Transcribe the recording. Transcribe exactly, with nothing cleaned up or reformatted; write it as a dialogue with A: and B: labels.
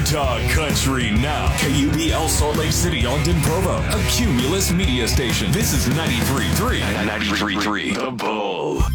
A: Utah Country now. K U B L Salt Lake City, Ogden, Provo. A Cumulus media station. This is ninety-three point three. ninety-three point three. The Bull.